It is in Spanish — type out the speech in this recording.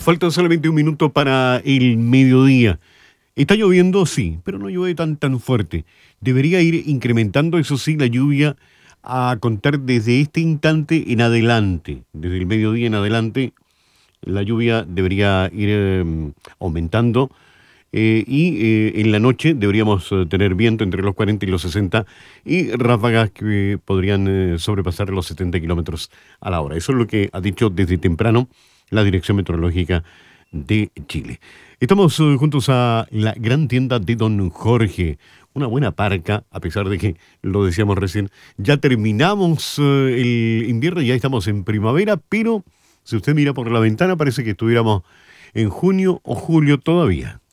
Falta solamente un minuto para el mediodía. Está lloviendo, sí, pero no llueve tan fuerte. Debería ir incrementando, eso sí, la lluvia a contar desde este instante en adelante. Desde el mediodía en adelante, la lluvia debería ir aumentando. En la noche deberíamos tener viento entre los 40 y los 60 y ráfagas que podrían sobrepasar los 70 kilómetros a la hora. Eso es lo que ha dicho desde temprano la Dirección Meteorológica de Chile. Estamos juntos a la gran tienda de Don Jorge. Una buena parca, a pesar de que lo decíamos recién. Ya terminamos el invierno, ya estamos en primavera, pero si usted mira por la ventana parece que estuviéramos en junio o julio todavía.